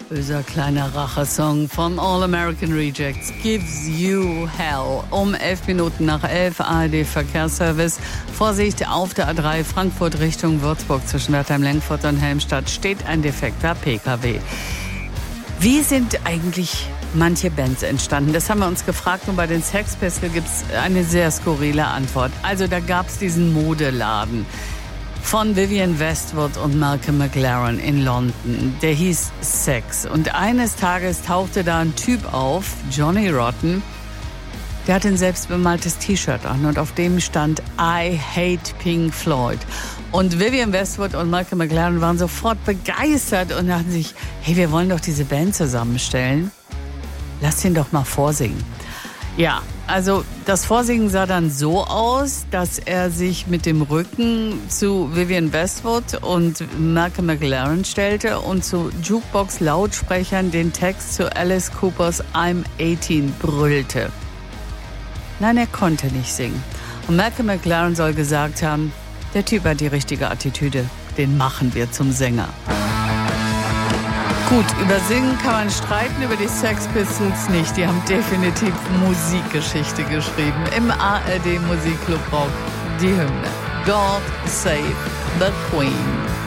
Böser kleiner Rachesong von All American Rejects, Gives You Hell. Um 11 Minuten nach 11, ARD Verkehrsservice. Vorsicht, auf der A3 Frankfurt Richtung Würzburg zwischen Wertheim-Lengfurt und Helmstadt steht ein defekter PKW. Wie sind eigentlich manche Bands entstanden? Das haben wir uns gefragt und bei den Sex Pistols gibt es eine sehr skurrile Antwort. Also da gab es diesen Modeladen von Vivienne Westwood und Malcolm McLaren in London. Der hieß Sex. Und eines Tages tauchte da ein Typ auf, Johnny Rotten. Der hatte ein selbstbemaltes T-Shirt an und auf dem stand I hate Pink Floyd. Und Vivienne Westwood und Malcolm McLaren waren sofort begeistert und dachten sich, hey, wir wollen doch diese Band zusammenstellen. Lass ihn doch mal vorsingen. Ja, also das Vorsingen sah dann so aus, dass er sich mit dem Rücken zu Vivienne Westwood und Malcolm McLaren stellte und zu Jukebox-Lautsprechern den Text zu Alice Coopers I'm 18 brüllte. Nein, er konnte nicht singen. Und Malcolm McLaren soll gesagt haben, der Typ hat die richtige Attitüde, den machen wir zum Sänger. Gut, über Singen kann man streiten, über die Sex Pistols nicht. Die haben definitiv Musikgeschichte geschrieben. Im ARD Musikclub Rock die Hymne God Save the Queen.